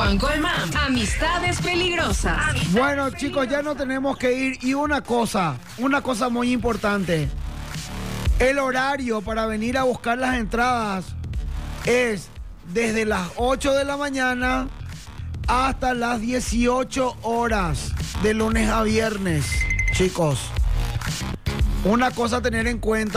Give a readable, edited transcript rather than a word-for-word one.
Juan Colmán, amistades peligrosas. Bueno, chicos, ya no tenemos que ir. Y una cosa muy importante. El horario para venir a buscar las entradas es desde las 8 de la mañana hasta las 18 horas, de lunes a viernes, chicos. Una cosa a tener en cuenta.